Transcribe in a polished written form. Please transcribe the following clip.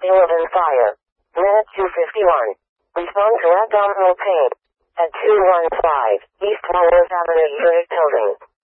11 fire. Minute 2:51. Respond to abdominal pain. At 215 East Towers Avenue, Zurich Building.